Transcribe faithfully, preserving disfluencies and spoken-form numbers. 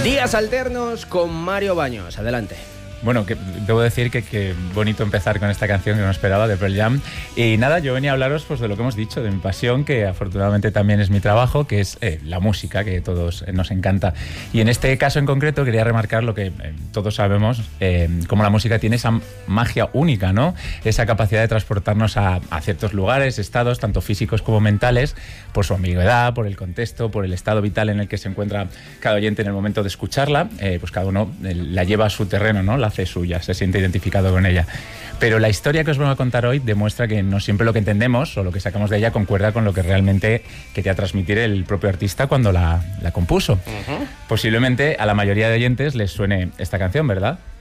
Días alternos con Mario Baños. Adelante. Bueno, que debo decir que, que bonito empezar con esta canción que no esperaba, de Pearl Jam. Y nada, yo venía a hablaros pues, de lo que hemos dicho, de mi pasión, que afortunadamente también es mi trabajo, que es eh, la música, que a todos eh, nos encanta. Y en este caso en concreto quería remarcar lo que eh, todos sabemos, eh, cómo la música tiene esa magia única, ¿no? Esa capacidad de transportarnos a, a ciertos lugares, estados, tanto físicos como mentales, por su ambigüedad, por el contexto, por el estado vital en el que se encuentra cada oyente en el momento de escucharla. Eh, pues cada uno eh, la lleva a su terreno, ¿no? La hace suya, se siente identificado con ella. Pero la historia que os vengo a contar hoy demuestra que no siempre lo que entendemos o lo que sacamos de ella concuerda con lo que realmente quería transmitir el propio artista cuando la, la compuso. Uh-huh. Posiblemente a la mayoría de oyentes les suene esta canción, ¿verdad?